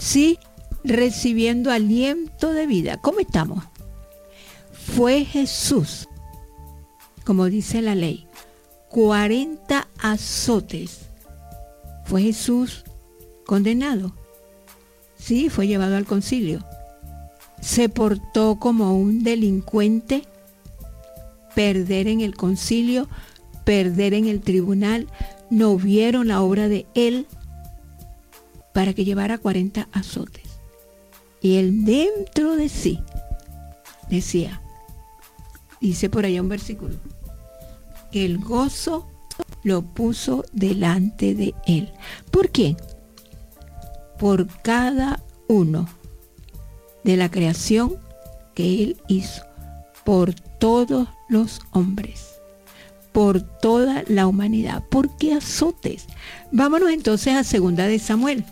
sí, recibiendo aliento de vida. ¿Cómo estamos? Fue Jesús, como dice la ley, 40 azotes. Fue Jesús condenado. Sí, fue llevado al concilio. Se portó como un delincuente, perder en el concilio, perder en el tribunal. No vieron la obra de él para que llevara 40 azotes. Y él dentro de sí decía, dice por allá un versículo, que el gozo lo puso delante de él. ¿Por quién? Por cada uno de la creación que él hizo, por todos los hombres, por toda la humanidad. ¿Por qué azotes? Vámonos entonces a 2 de Samuel.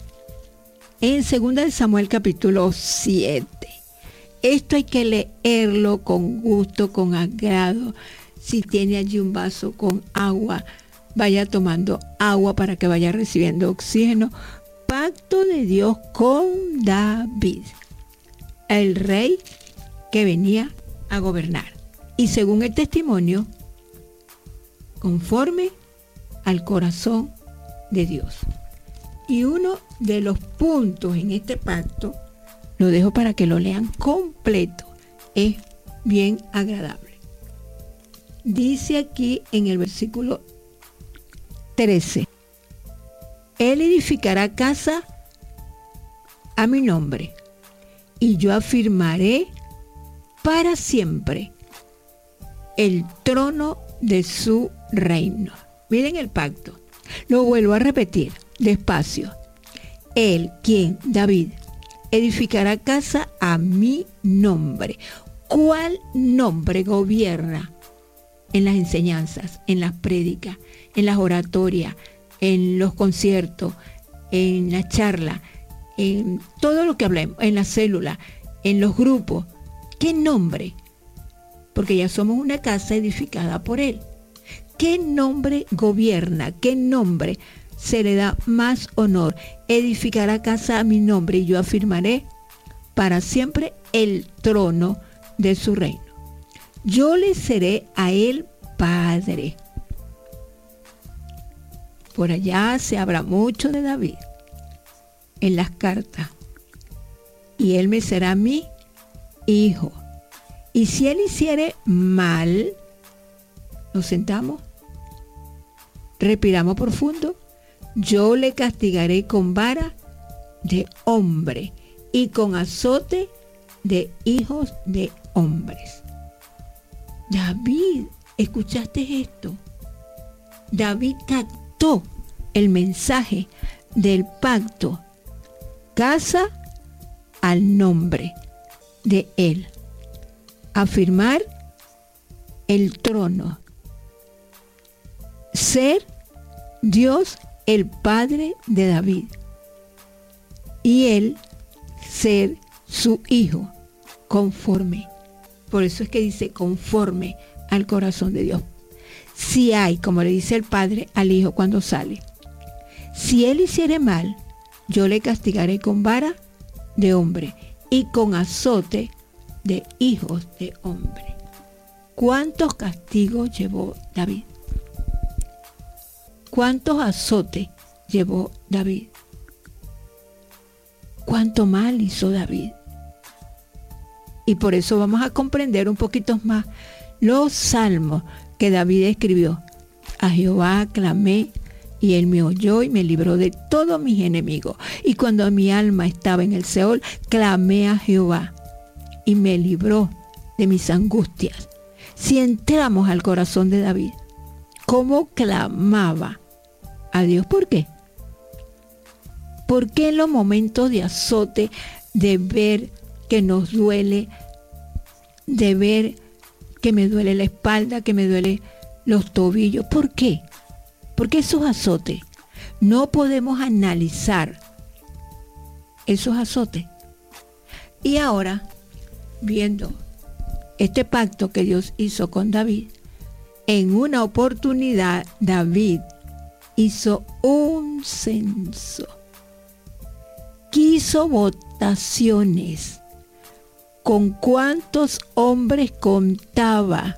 En 2 de Samuel capítulo 7. Esto hay que leerlo con gusto, con agrado. Si tiene allí un vaso con agua, vaya tomando agua para que vaya recibiendo oxígeno. Pacto de Dios con David, el rey que venía a gobernar. Y según el testimonio, conforme al corazón de Dios. Y uno de los puntos en este pacto, lo dejo para que lo lean completo, es bien agradable. Dice aquí en el versículo 13, Él edificará casa a mi nombre, y yo afirmaré para siempre el trono de su reino. Miren el pacto. Lo vuelvo a repetir despacio. Él, ¿quién? David, edificará casa a mi nombre. ¿Cuál nombre gobierna en las enseñanzas, en las prédicas, en las oratorias, en los conciertos, en la charla, en todo lo que hablemos, en la célula, en los grupos? ¿Qué nombre? Porque ya somos una casa edificada por Él. ¿Qué nombre gobierna? ¿Qué nombre se le da más honor? Edificará casa a mi nombre y yo afirmaré para siempre el trono de su reino. Yo le seré a él padre. Por allá se habla mucho de David en las cartas. Y él me será mi hijo. Y si él hiciere mal, nos sentamos, respiramos profundo, yo le castigaré con vara de hombre y con azote de hijos de hombres. David, ¿escuchaste esto? David captó el mensaje del pacto. Casa al nombre de él. Afirmar el trono. Ser Dios el Padre de David. Y él ser su hijo conforme. Por eso es que dice conforme al corazón de Dios. Si hay, como le dice el Padre al Hijo cuando sale, si él hiciere mal, yo le castigaré con vara de hombre y con azote de hijos de hombre. ¿Cuántos castigos llevó David? ¿Cuántos azotes llevó David? ¿Cuánto mal hizo David? Y por eso vamos a comprender un poquito más los salmos que David escribió. A Jehová clamé y él me oyó y me libró de todos mis enemigos. Y cuando mi alma estaba en el Seol, clamé a Jehová y me libró de mis angustias. Si entramos al corazón de David, ¿cómo clamaba a Dios? ¿Por qué? ¿Por qué en los momentos de azote, de ver que nos duele, de ver que me duele la espalda, que me duele los tobillos? ¿Por qué? Porque esos azotes, no podemos analizar esos azotes. Y ahora, viendo este pacto que Dios hizo con David, en una oportunidad David hizo un censo. hizo votaciones. ¿Con cuántos hombres contaba?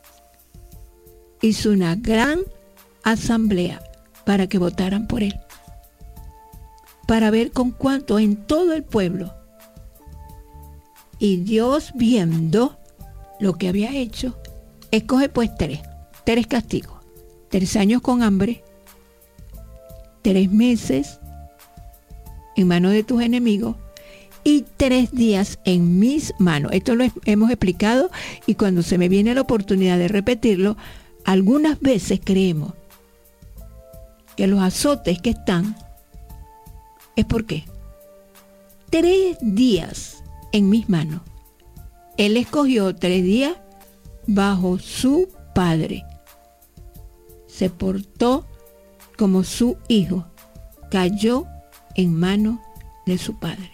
Hizo una gran asamblea para que votaran por él, para ver con cuántos en todo el pueblo. Y Dios, viendo lo que había hecho, escoge pues tres castigos: 3 años con hambre, 3 meses en manos de tus enemigos y 3 días en mis manos. Esto lo hemos explicado, y cuando se me viene la oportunidad de repetirlo, algunas veces creemos que los azotes que están es porque 3 días en mis manos. Él escogió 3 días bajo su padre. Se portó como su hijo. Cayó en manos de su padre.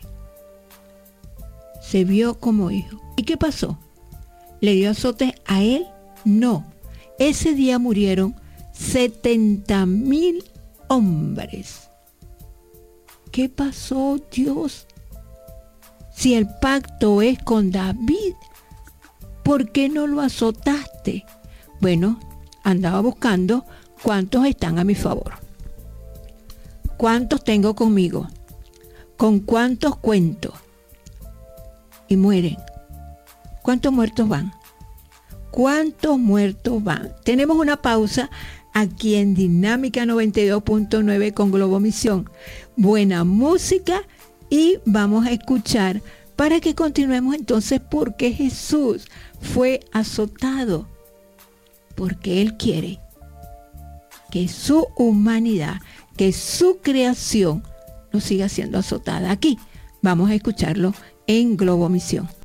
Se vio como hijo. ¿Y qué pasó? ¿Le dio azotes a él? No. Ese día murieron 70,000 hombres. ¿Qué pasó, Dios? Si el pacto es con David, ¿por qué no lo azotaste? Bueno, andaba buscando cuántos están a mi favor. ¿Cuántos tengo conmigo? ¿Con cuántos cuento? Y mueren. ¿Cuántos muertos van? ¿Cuántos muertos van? Tenemos una pausa aquí en Dinámica 92.9 con Globo Misión. Buena música y vamos a escuchar para que continuemos entonces por qué Jesús fue azotado. Porque Él quiere que su humanidad, que su creación no siga siendo azotada. Aquí vamos a escucharlo en Globo Misión.